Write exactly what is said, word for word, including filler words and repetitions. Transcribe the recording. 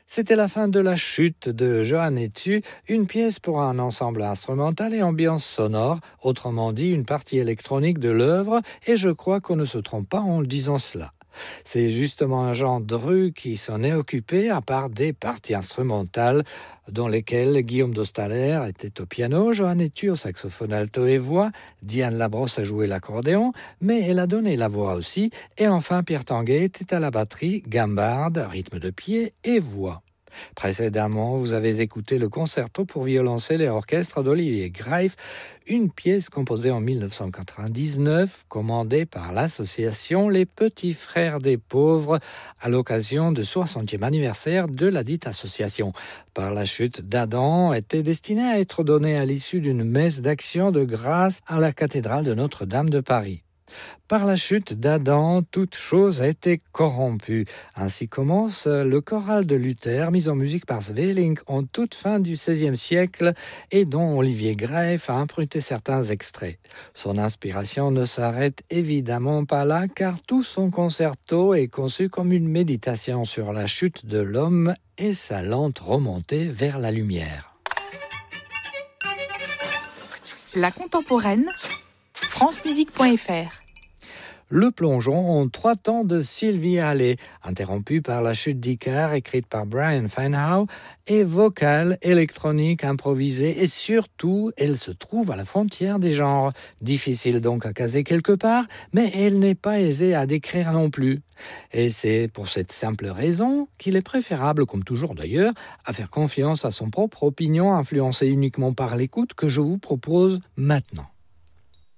C'était la fin de La Chute de Johan Hétu, une pièce pour un ensemble instrumental et ambiance sonore, autrement dit une partie électronique de l'œuvre, et je crois qu'on ne se trompe pas en le disant cela. C'est justement Jean Dru qui s'en est occupé, à part des parties instrumentales, dans lesquelles Guillaume Dostahler était au piano, Johan Hétu au saxophone alto et voix, Diane Labrosse a joué l'accordéon, mais elle a donné la voix aussi, et enfin Pierre Tanguay était à la batterie, gambarde, rythme de pied et voix. Précédemment, vous avez écouté le concerto pour violoncelle et orchestre d'Olivier Greif, une pièce composée en dix-neuf cent quatre-vingt-dix-neuf, commandée par l'association Les Petits Frères des Pauvres à l'occasion du soixantième anniversaire de la dite association. Par la chute d'Adam, était destinée à être donnée à l'issue d'une messe d'action de grâce à la cathédrale de Notre-Dame de Paris. Par la chute d'Adam, toute chose a été corrompue. Ainsi commence le choral de Luther, mis en musique par Sweelinck en toute fin du seizième siècle et dont Olivier Greif a emprunté certains extraits. Son inspiration ne s'arrête évidemment pas là, car tout son concerto est conçu comme une méditation sur la chute de l'homme et sa lente remontée vers la lumière. La contemporaine, france musique point f r. Le plongeon en trois temps de Sylvie Allais, interrompu par la chute d'Icare écrite par Brian Feinhau, et vocale, électronique, improvisée, et surtout, elle se trouve à la frontière des genres. Difficile donc à caser quelque part, mais elle n'est pas aisée à décrire non plus. Et c'est pour cette simple raison qu'il est préférable, comme toujours d'ailleurs, à faire confiance à son propre opinion influencée uniquement par l'écoute que je vous propose maintenant.